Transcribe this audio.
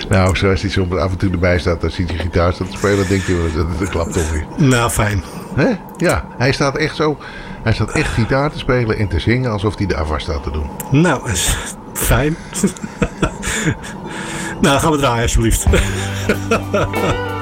Nou, zoals hij soms af en toe erbij staat, dan ziet hij gitaar staat te spelen, denk je, dat klapt toch weer. Nou, fijn. Hè? Ja, hij staat echt zo. Hij staat echt gitaar te spelen en te zingen alsof hij de afwas staat te doen. Nou, fijn. Nou, gaan we draaien alsjeblieft.